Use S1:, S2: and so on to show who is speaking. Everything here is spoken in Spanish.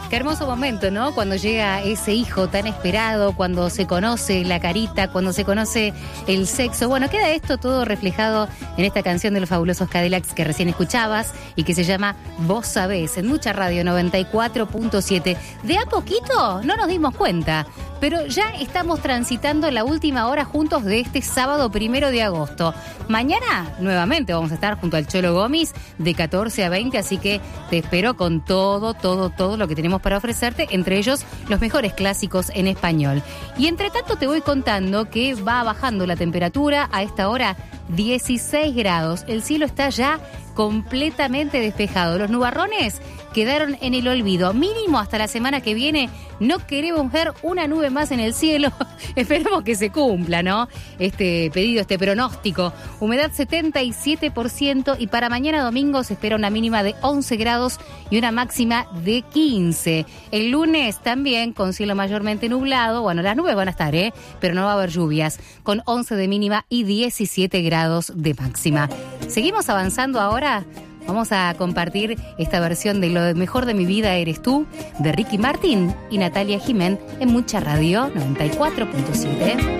S1: Qué hermoso momento, ¿no? Cuando llega ese hijo tan esperado, cuando se conoce la carita, cuando se conoce el sexo. Bueno, queda esto todo reflejado en esta canción de los fabulosos Cadillacs que recién escuchabas y que se llama Vos Sabés, en Mucha Radio 94.7. De a poquito no nos dimos cuenta, pero ya estamos transitando la última hora juntos de este sábado 1 de agosto. Mañana, nuevamente, vamos a estar junto al Cholo Gómez de 14 a 20, así que te espero con todo lo que tenemos para ofrecerte, entre ellos los mejores clásicos en español. Y entre tanto te voy contando que va bajando la temperatura, a esta hora 16 grados, el cielo está ya completamente despejado, los nubarrones quedaron en el olvido, mínimo hasta la semana que viene. No queremos ver una nube más en el cielo. Esperemos que se cumpla, ¿no? Este pedido, este pronóstico. Humedad 77% y para mañana domingo se espera una mínima de 11 grados y una máxima de 15. El lunes también con cielo mayormente nublado. Bueno, las nubes van a estar, pero no va a haber lluvias. Con 11 de mínima y 17 grados de máxima. Seguimos avanzando ahora. Vamos a compartir esta versión de Lo mejor de mi vida eres tú, de Ricky Martin y Natalia Jiménez en Mucha Radio 94.7.